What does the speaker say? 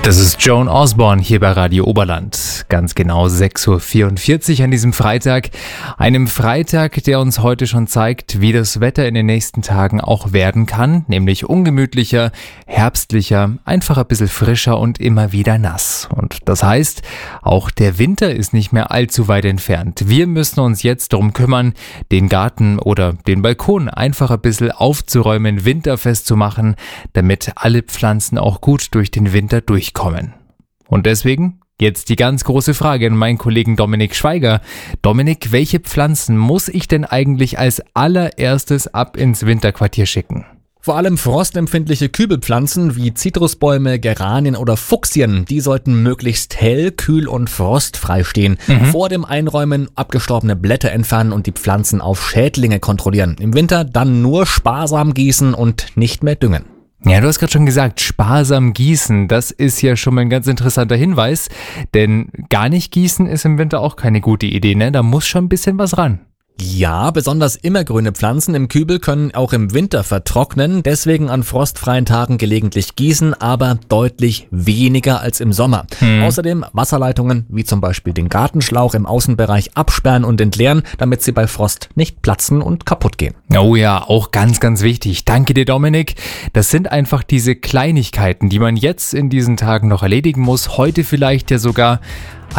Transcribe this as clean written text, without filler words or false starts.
Das ist Joan Osborne hier bei Radio Oberland. Ganz genau 6:44 Uhr an diesem Freitag. Einem Freitag, der uns heute schon zeigt, wie das Wetter in den nächsten Tagen auch werden kann. Nämlich ungemütlicher, herbstlicher, einfach ein bisschen frischer und immer wieder nass. Und das heißt, auch der Winter ist nicht mehr allzu weit entfernt. Wir müssen uns jetzt darum kümmern, den Garten oder den Balkon einfach ein bisschen aufzuräumen, winterfest zu machen, damit alle Pflanzen auch gut durch den Winter durchkommen. Und deswegen jetzt die ganz große Frage an meinen Kollegen Dominik Schweiger. Dominik, welche Pflanzen muss ich denn eigentlich als allererstes ab ins Winterquartier schicken? Vor allem frostempfindliche Kübelpflanzen wie Zitrusbäume, Geranien oder Fuchsien, die sollten möglichst hell, kühl und frostfrei stehen. Vor dem Einräumen abgestorbene Blätter entfernen und die Pflanzen auf Schädlinge kontrollieren. Im Winter dann nur sparsam gießen und nicht mehr düngen. Ja, du hast gerade schon gesagt, sparsam gießen, das ist ja schon mal ein ganz interessanter Hinweis, denn gar nicht gießen ist im Winter auch keine gute Idee, ne? Da muss schon ein bisschen was ran. Ja, besonders immergrüne Pflanzen im Kübel können auch im Winter vertrocknen, deswegen an frostfreien Tagen gelegentlich gießen, aber deutlich weniger als im Sommer. Außerdem Wasserleitungen, wie zum Beispiel den Gartenschlauch im Außenbereich absperren und entleeren, damit sie bei Frost nicht platzen und kaputt gehen. Oh ja, auch ganz, ganz wichtig. Danke dir, Dominik. Das sind einfach diese Kleinigkeiten, die man jetzt in diesen Tagen noch erledigen muss, heute vielleicht ja sogar